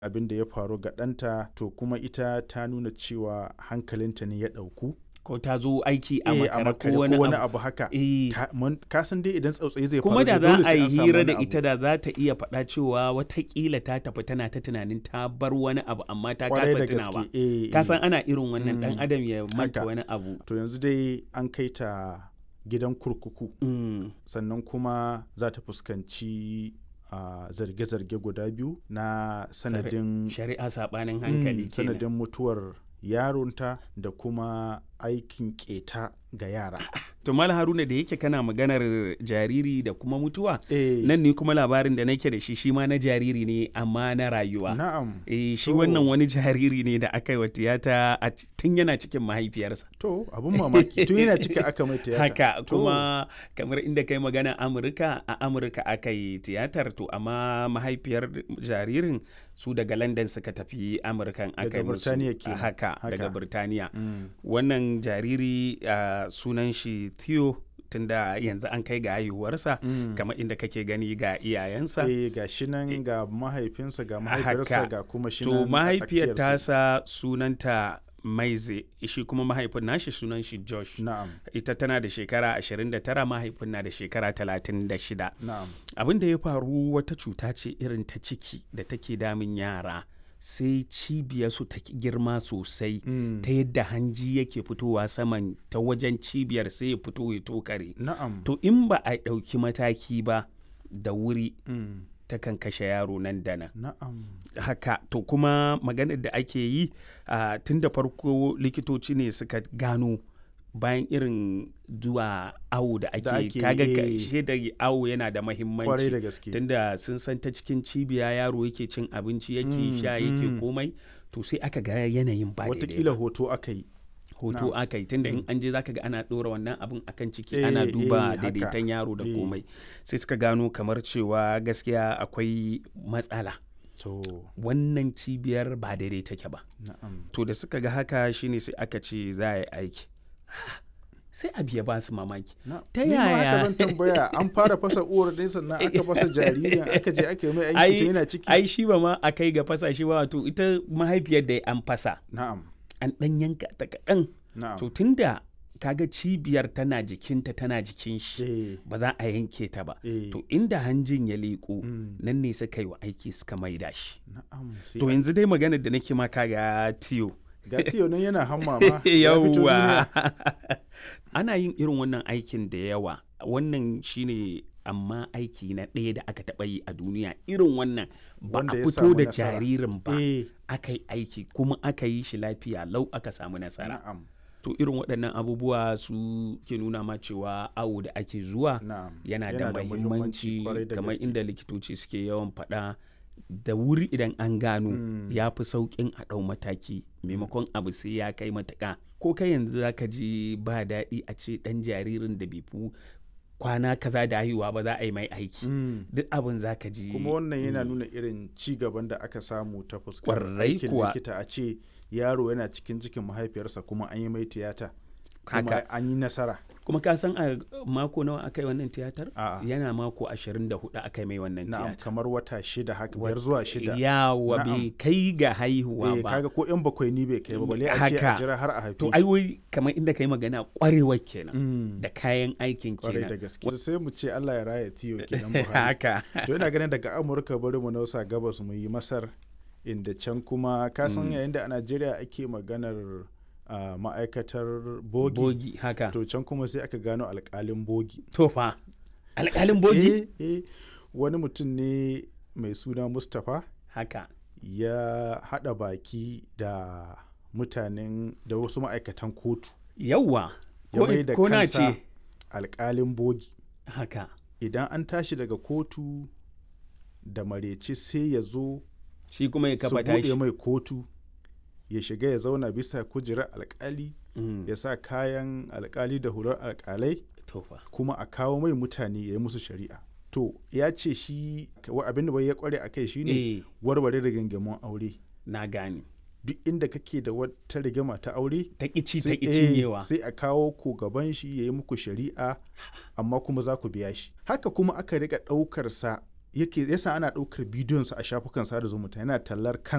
abin da ya faru ga ɗanta, to kuma ita ta nuna cewa hankalinta ne ya ɗauku. Ko ta zo aiki a a makare ko wani abu haka. Eh. Ka san dai idan tsautsayi zai faru kuma da za dole a sai yi an samu hira wani da abu. ita da za ta iya faɗa cewa watakila ta tafi tana ta tunanin ta bar wani abu amma ta Kwarai kasa da tunawa. gaske. Ka san ana irin wannan ɗan adam ya manta Haka. wani abu. To yanzu dai an kai ta gidan kurkuku. Sannan kuma za ta fuskanci zarge-zarge guda biyu na sanadin shari'a saɓanin hankali kenan. sanadin mutuwar yaronta da kuma aikin keta ga yara. To Malam Haruna, da yake kana maganar jariri da kuma mutuwa, Eh. nan ne kuma labarin da nake da shi ma na jariri ne amma na rayuwa. Na'am. Shi wannan wani jariri ne da aka yi wa tiyata tun yana cikin mahaifiyarsa. To abun mamaki tun yana cikin aka mai tiyata. Haka kuma kamar inda kai magana Amurka, a Amurka aka yi tiyatar, to amma mahaifiyar jaririn su daga London suka tafi Amurkan aka yi musu. Daga Birtaniya kenan. Haka, daga Birtaniya. Wannan jariri sunan shi Theo, tunda yanzu an kai ga haihuwarsa kamar inda kake gani ga iyayensa. ga shi nan ga mahaifinsa ga mahaifiyarsa ga kuma shi nan. To mahaifiyar tasa sunanta Maize, shi kuma mahaifin nashi sunan shi Josh. Na'am. Ita tana da shekara 29, mahaifin na da shekara 36. Na'am. Abin da ya faru wata cuta ce irin ta ciki da take damun yara. Sai cibiyarsu ta girma sosai ta yadda hanji yake fitowa saman ta wajen cibiyar sai ya fito ya tokare. Na'am. To in ba a ɗauki mataki ba da wuri takan kashe yaro nan da nan. Na'am. Haka, to kuma maganar da ake yi tun da farko likitoci ne suka gano bayan irin zuwa awo da ake kaga da awo yana da mahimmanci tunda sun san ta cikin cibiya yaro yake cin abinci yake sha yake komai, to sai aka ga yanayin ba daidai. Watakila hoto aka yi tunda in an je zaka ga ana ɗora wannan abin akan ciki ana duba daidaiton yaro da komai, sai suka gano kamar cewa gaskiya akwai matsala. Wannan cibiyar ba daidai take ba. To da suka ga haka shine sai aka ce za a yi aiki. Sai abu ya ba su mamaki. Ta yaya? Zan tambaya, an fara fasa uwar dai sannan aka fasa jaririn aka je aka yi mai aiki ta yana ciki. Ai shi ba ma a kai ga fasa shi ba, wato ita mahaifiyar da an fasa. Na'am. An ɗan yanka ta kaɗan. Na'am. To tunda kaga cibiyar tana jikinta tana jikin shi ba za a yanke ta ba. To inda hanjin ya leƙo nan ne suka yi wa aiki suka maida shi. Na'am. To yanzu dai maganar da nake ma kaga Theo. Ga Theo nan yana hamma ma. Yawwa. Ana yin irin wannan aikin da yawa. Wannan shine amma aiki na ɗaya da aka taɓa yi a duniya irin wannan, ba a fito da jaririn ba aka yi aiki kuma aka yi shi lafiya lau aka samu nasara. To irin waɗannan abubuwa su ke nuna ma cewa awo da ake zuwa yana da muhimmanci, kamar inda likitoci suke yawan faɗa, da wuri idan an gano ya fi sauƙin a ɗau mataki maimakon abu sai ya kai matuƙa. Ko kai yanzu za ka ji ba daɗi a ce ɗan jaririn da bai fi kwana kaza da haihuwa ba za a yi mai aiki. Duk abin za ka ji. Kuma wannan yana nuna irin ci gaban da aka samu ta fuskar aikin likita, a ce yaro yana cikin mahaifiyarsa kuma an yi mai tiyata. Kuma an yi nasara. Kuma ka san a mako nawa aka yi wannan tiyatar? Yana mako 24 aka yi mai wannan tiyatar. Kamar wata 6 haka, 5 zuwa 6. Yawa bai kai ga haihuwa ba. Kaga ko yan bakwai ni bai kai ba, balle a ce a jira har a haife. To ai wai kamar inda kai magana kwarewa kenan da kayan aikin kenan. Kwarai da gaske. Sai mu ce Allah ya raya Theo kenan Buhari. Haka. To ina ganin daga Amurka bari mu nausa gabas mu yi Masar, inda can kuma ka san yayin da a Najeriya ake maganar ma'aikatar bogi haka, to can kuma sai aka gano alƙalin bogi. To fa alƙalin bogi? Wani mutum ne mai suna Mustapha haka ya haɗa baki da wasu ma'aikatan kotu. Yawwa, ya mai da kansa alƙalin bogi. Haka, idan an tashi daga kotu da mareci sai ya zo shi kuma ya kafa tashi, su buɗe mai kotu, ya shiga ya zauna bisa kujerar alkali, ya sa kayan alkali da hular alkalai, kuma a kawo mai mutane ya yi musu shari'a. To ya ce shi abin da bai ya kware a kai shine warware rigingimun aure. Na gane. Duk inda kake da wata rigima ta aure ta ƙici ta cinyewa, sai a kawo ku gaban shi ya yi muku shari'a, amma kuma za ku biya shi. Haka kuma aka riƙa ɗaukar sa, yasa ana ɗaukar bidiyon sa a shafukan sada zumunta yana tallar kan